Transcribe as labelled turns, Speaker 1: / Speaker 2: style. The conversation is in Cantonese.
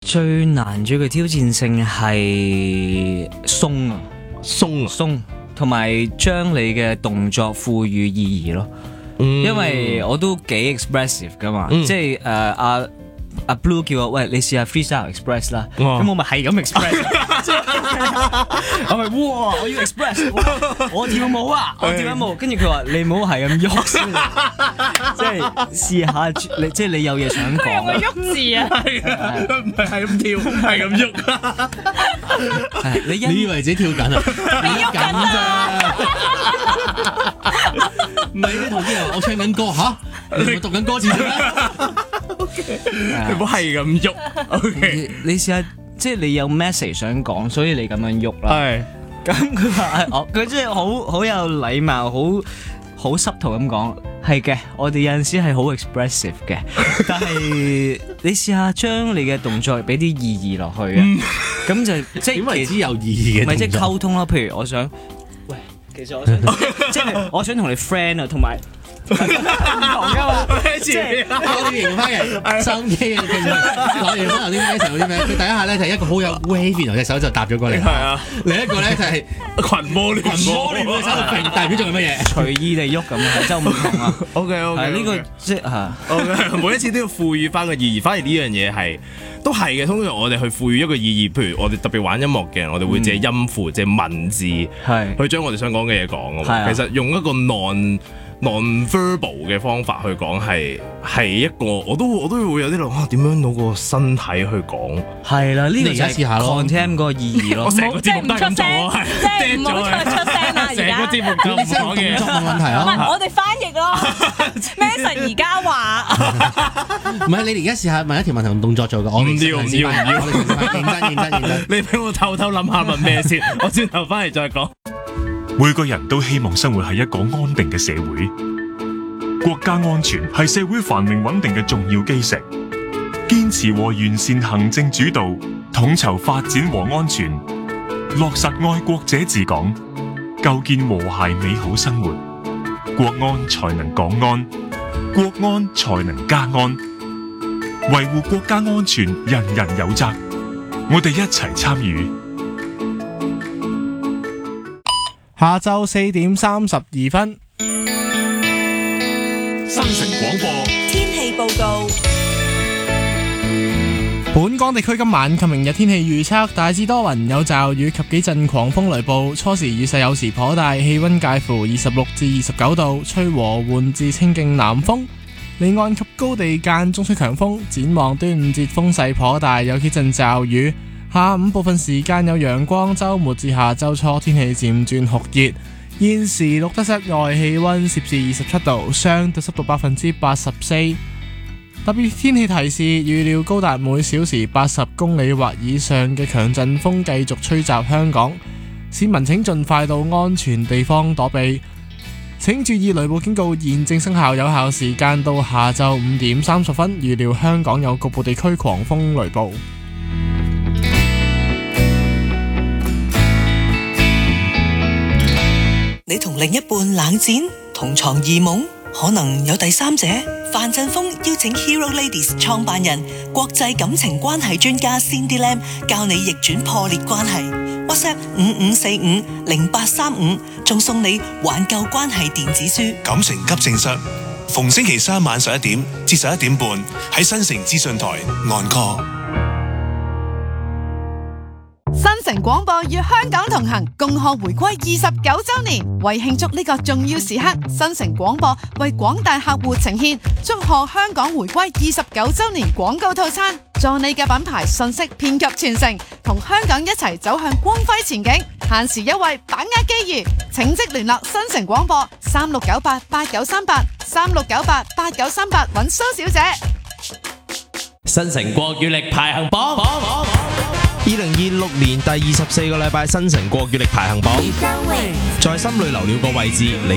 Speaker 1: 最難最具挑戰性係鬆，同埋將你嘅動作賦予意義咯。因為我都幾 expressive 噶嘛，即係阿 Blue 叫我喂，你試下 freestyle express 啦，咁我咪係咁 express， 我咪哇我要 express， 我跳舞啊，我跳緊舞，跟住佢話你唔好係咁喐先，即係試下你即係你有嘢想講，
Speaker 2: 有個喐字啊，
Speaker 3: 佢唔係咁跳，係咁喐。
Speaker 4: 你以為自己跳緊啊？
Speaker 2: 你喐緊咋？
Speaker 4: 唔係你同啲人我唱緊歌嚇，你咪讀緊歌詞咩？
Speaker 3: 你唔好係咁喐。OK，
Speaker 1: 你試下即係你有 message 想講，所以你咁樣喐啦。
Speaker 3: 係。
Speaker 1: 咁佢話佢真係好有禮貌，好濕圖咁講。係嘅，我哋有陣時係好 expressive 嘅，但係你試下將你嘅動作俾啲意義落去啊，咁就即係
Speaker 4: 點為之有意義嘅動作？
Speaker 1: 咪即係溝通咯。譬如我想，喂，其實我想即係我想同你 friend 啊，同埋唔同噶嘛，即係
Speaker 4: 我哋形容翻嘅心機啊，其實我形容翻頭先 Mason 嗰啲咩？佢第一下咧就係一個好有 wave，然後隻手就搭咗過嚟。
Speaker 3: 係啊，
Speaker 4: 另一個咧就係
Speaker 3: 群魔亂
Speaker 4: 嘅手度揈，代表做緊乜嘢？
Speaker 1: 隨意地喐咁樣，就唔同啊。
Speaker 3: OK，
Speaker 1: 係呢個即係嚇。
Speaker 3: OK，每一次都要賦予翻個意義，反而呢樣嘢係都係嘅。通常我哋去賦予一個意義，譬如我哋特別玩音樂嘅人，我哋會借音符、借文字去將我哋想講嘅嘢講啊嘛。其實用一個non-verbal 嘅方法去講係一個，我都會有啲諗點樣攞個身體去講。
Speaker 1: 係啦，呢個就係
Speaker 4: 試下咯
Speaker 1: content 個意義咯。
Speaker 3: 我成個節目都係咁做啊，
Speaker 2: 即係唔好出聲啦！而
Speaker 3: 成個
Speaker 2: 家
Speaker 3: 節目都唔講嘢。
Speaker 4: 動作冇問題
Speaker 2: 唔係
Speaker 4: 啊！
Speaker 2: 我哋翻譯咯。Mason 而家話
Speaker 4: 唔係你而家試下問一條問題用動作做嘅，我哋
Speaker 3: 唔要
Speaker 4: 我哋認真。
Speaker 3: 你俾我偷偷諗下問咩先，我轉頭翻嚟再講。
Speaker 5: 每個人都希望生活喺一個安定嘅社會，國家安全係社會繁榮穩定嘅重要基石。堅持和完善行政主導，統籌發展和安全，落實愛國者治港，構建和諧美好生活，國安才能港安，國安才能家安。維護國家安全，人人有責，我哋一齊參與。
Speaker 6: 下晝4:32。
Speaker 5: 新城廣播
Speaker 2: 天氣報告。
Speaker 6: 本港地區今晚及明日天氣預測大致多雲，有驟雨及幾陣狂風雷暴，初時雨勢有時頗大，氣溫介乎26至29度，吹和緩至清勁南風，離岸及高地間中吹強風。展望端午節風勢頗大，有幾陣驟雨，下午部分時間有陽光，週末至下週初天氣漸轉酷熱。現時錄得室外氣溫攝氏27度，相對濕度84%。特別天氣提示，預料高達每小時80公里或以上嘅強陣風繼續吹襲香港，市民請盡快到安全地方躲避。請注意雷暴警告現正生效，有效時間到下晝5:30，預料香港有局部地區狂風雷暴。
Speaker 7: 你同另一半冷戰，同床異夢，可能有第三者。范振鋒邀請 Hero Ladies 創辦人、國際感情關係專家 Cindy Lam 教你逆轉破裂關係。WhatsApp 55450835，仲送你挽救關係電子書。
Speaker 8: 感情急症室，逢星期三晚11點至11點半喺新城資訊台 On Call。
Speaker 9: 新城廣播與香港同行，共賀回歸29週年。為慶祝呢個重要時刻，新城廣播為廣大客戶呈獻祝賀香港回歸29週年廣告套餐，助你嘅品牌信息遍及全城，同香港一齊走向光輝前景。限時優惠，把握機遇，請即聯絡新城廣播3698893836988938揾蘇小姐。
Speaker 10: 新城國語力排行榜，2026年第24個禮拜新城國語力排行榜，在心裏留了個位置，你